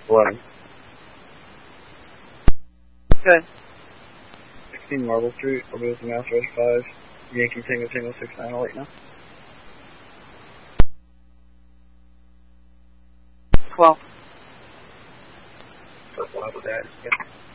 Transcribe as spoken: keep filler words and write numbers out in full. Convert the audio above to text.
eleven. Good. sixteen Marble Street, I'll be with the Mouse Red five, Yankee Tango Tango six nine, I'll wait now. twelve. So, we'll have that, yeah.